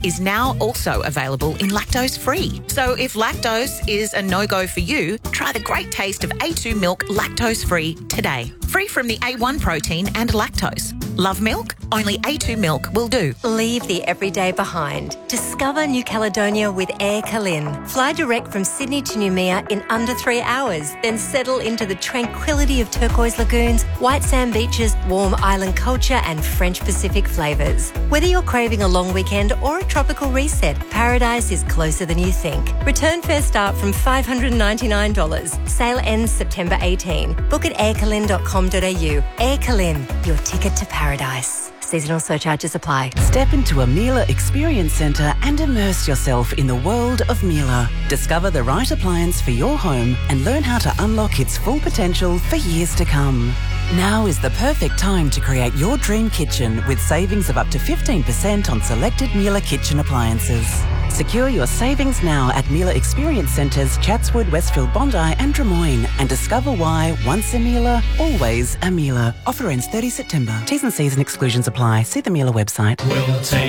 is now also available in lactose-free. So if lactose is a no-go for you, try the great taste of A2 milk lactose-free today. Free from the A1 protein and lactose. Love milk? Only A2 milk will do. Leave the everyday behind. Discover New Caledonia with Air Calin. Fly direct from Sydney to Noumea in under 3 hours, then settle into the tranquility of turquoise lagoons, white sand beaches, warm island culture and French Pacific flavours. Whether you're craving a long weekend or a tropical reset, paradise is closer than you think. Return fares start from $599. Sale ends September 18. Book at aircalin.com.au. Air Calin, your ticket to paradise. Seasonal surcharges apply. Step into a Miele Experience Centre and immerse yourself in the world of Miele. Discover the right appliance for your home and learn how to unlock its full potential for years to come. Now is the perfect time to create your dream kitchen with savings of up to 15% on selected Miele kitchen appliances. Secure your savings now at Miele Experience Centres, Chatswood, Westfield, Bondi and Drummoyne, and discover why once a Miele, always a Miele. Offer ends 30 September. T's and C's and exclusions apply. See the Miele website.